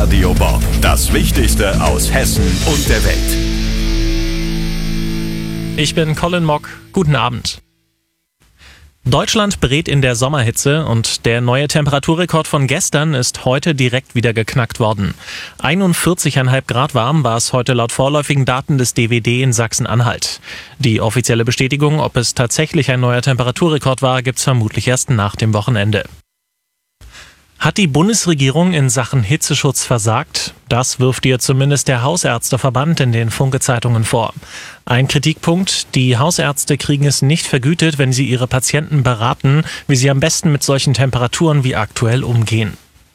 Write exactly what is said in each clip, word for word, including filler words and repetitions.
Radio Bob. Das Wichtigste aus Hessen und der Welt. Ich bin Colin Mock. Guten Abend. Deutschland berät in der Sommerhitze und der neue Temperaturrekord von gestern ist heute direkt wieder geknackt worden. einundvierzig Komma fünf Grad warm war es heute laut vorläufigen Daten des D W D in Sachsen-Anhalt. Die offizielle Bestätigung, ob es tatsächlich ein neuer Temperaturrekord war, gibt's vermutlich erst nach dem Wochenende. Hat die Bundesregierung in Sachen Hitzeschutz versagt? Das wirft ihr zumindest der Hausärzteverband in den Funke-Zeitungen vor. Ein Kritikpunkt: Die Hausärzte kriegen es nicht vergütet, wenn sie ihre Patienten beraten, wie sie am besten mit solchen Temperaturen wie aktuell umgehen.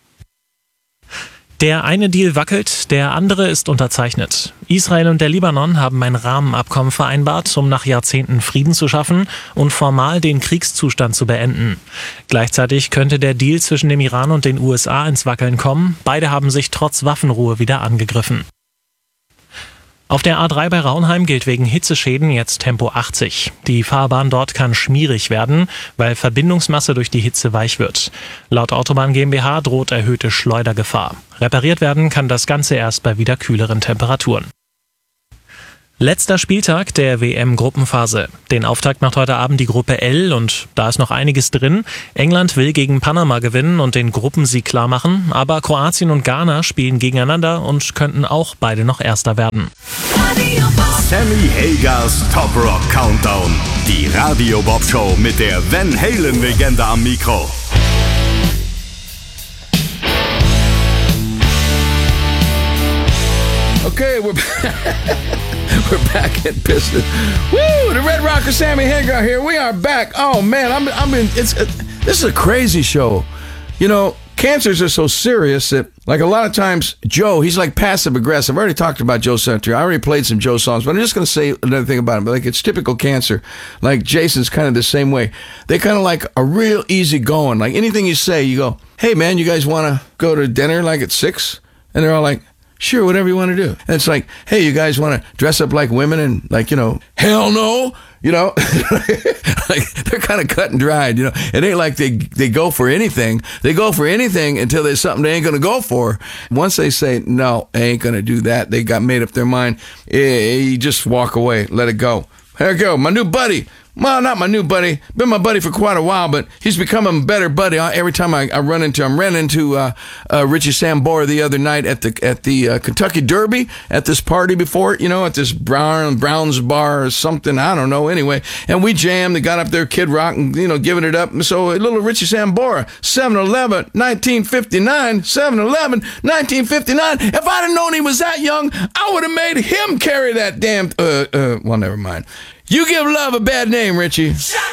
Der eine Deal wackelt, der andere ist unterzeichnet. Israel und der Libanon haben ein Rahmenabkommen vereinbart, um nach Jahrzehnten Frieden zu schaffen und formal den Kriegszustand zu beenden. Gleichzeitig könnte der Deal zwischen dem Iran und den U S A ins Wackeln kommen. Beide haben sich trotz Waffenruhe wieder angegriffen. Auf der A drei bei Raunheim gilt wegen Hitzeschäden jetzt Tempo achtzig. Die Fahrbahn dort kann schmierig werden, weil Verbindungsmasse durch die Hitze weich wird. Laut Autobahn GmbH droht erhöhte Schleudergefahr. Repariert werden kann das Ganze erst bei wieder kühleren Temperaturen. Letzter Spieltag der W M-Gruppenphase. Den Auftakt macht heute Abend die Gruppe L und da ist noch einiges drin. England will gegen Panama gewinnen und den Gruppensieg klarmachen, aber Kroatien und Ghana spielen gegeneinander und könnten auch beide noch Erster werden. Sammy Hagers Top Rock Countdown. Die Radio Bob Show mit der Van Halen-Legende am Mikro. Okay, we're we're back at business. Woo! The Red Rocker Sammy Hagar here. We are back. Oh man, I'm I'm in. It's uh, this is a crazy show. You know, cancers are so serious that, like, a lot of times Joe, he's like passive aggressive. I already talked about Joe Century. I already played some Joe songs, but I'm just going to say another thing about him. Like, it's typical cancer. Like, Jason's kind of the same way. They kind of like a real easy going. Like, anything you say, you go, "Hey man, you guys want to go to dinner like at six?" And they're all like, "Sure, whatever you want to do." And it's like, "Hey, you guys want to dress up like women?" And, like, you know, "Hell no," you know. Like, they're kind of cut and dried, you know. It ain't like they they go for anything. They go for anything until there's something they ain't going to go for. Once they say, "No, I ain't going to do that," they got made up their mind. Eh, you just walk away, let it go. Here I go, my new buddy. Well, not my new buddy. Been my buddy for quite a while, but he's becoming a better buddy every time I, I run into him. Ran into uh, uh, Richie Sambora the other night at the at the uh, Kentucky Derby at this party before, you know, at this Brown Browns bar or something. I don't know. Anyway, and we jammed. They got up there, Kid Rock, and, you know, giving it up. So a little Richie Sambora, seven eleven nineteen fifty-nine, seven eleven nineteen fifty-nine. If I'd have known he was that young, I would have made him carry that damn. Uh, uh, well, never mind. You give love a bad name, Richie.